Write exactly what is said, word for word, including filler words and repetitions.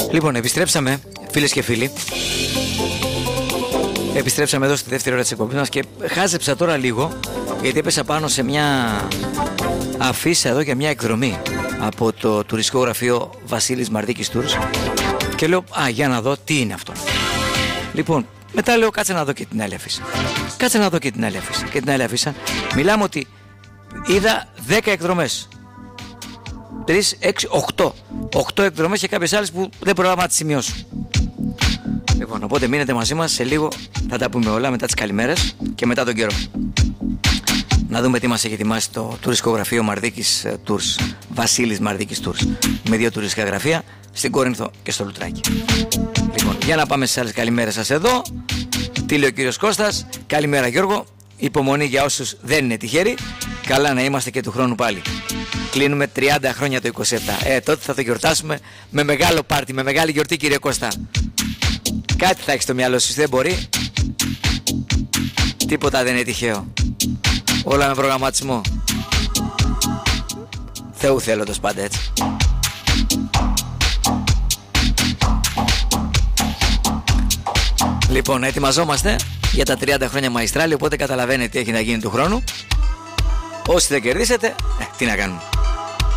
Λοιπόν, επιστρέψαμε, φίλες και φίλοι. Επιστρέψαμε εδώ στη δεύτερη ώρα της εκπομπής μας και χάζεψα τώρα λίγο, γιατί έπεσα πάνω σε μια αφίσα εδώ και μια εκδρομή από το τουριστικό γραφείο Βασίλης Μαρδίκης Tours και λέω, α, για να δω τι είναι αυτό. Λοιπόν, μετά λέω, κάτσε να δω και την άλλη αφίσα. Κάτσε να δω και την άλλη αφίσα. Και την άλλη αφίσα μιλάμε ότι είδα δέκα εκδρομές. τρεις, έξι, οκτώ. οκτώ εκδρομές και κάποιες άλλες που δεν προλάβα να τις σημειώσω. Λοιπόν, οπότε μείνετε μαζί μας, σε λίγο θα τα πούμε όλα μετά τις καλημέρες και μετά τον καιρό. Να δούμε τι μας έχει ετοιμάσει το τουριστικό γραφείο Μαρδίκης Tours, Βασίλης Μαρδίκης Tours, με δύο τουριστικά γραφεία στην Κόρινθο και στο Λουτράκι. Λοιπόν, για να πάμε στις άλλες καλημέρες σας εδώ. Τι λέει ο κύριος Κώστας? Καλημέρα Γιώργο, υπομονή για όσους δεν είναι τυχεροί. Καλά να είμαστε και του χρόνου πάλι. Κλείνουμε τριάντα χρόνια το είκοσι επτά. Ε, τότε θα το γιορτάσουμε με μεγάλο πάρτι, με μεγάλη γιορτή, κύριε Κώστα. Κάτι θα έχει στο μυαλό σου, δεν μπορεί. Τίποτα δεν είναι τυχαίο. Όλα με προγραμματισμό. Θεού θέλοντος πάντα έτσι. Λοιπόν, ετοιμαζόμαστε για τα τριάντα χρόνια Μαϊστράλι, οπότε καταλαβαίνετε τι έχει να γίνει του χρόνου. Όσοι δεν κερδίσετε, ε, τι να κάνουμε.